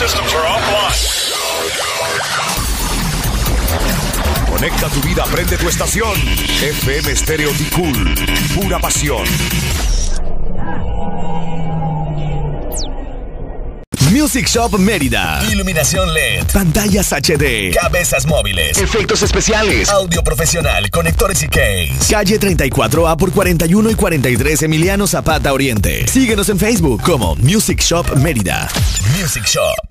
systems are offline. Conecta tu vida, prende tu estación. FM Stereo Ticul, pura pasión. Music Shop Mérida. Iluminación LED. Pantallas HD. Cabezas móviles. Efectos especiales. Audio profesional. Conectores y case. Calle 34A por 41 y 43 Emiliano Zapata Oriente. Síguenos en Facebook como Music Shop Mérida. Music Shop.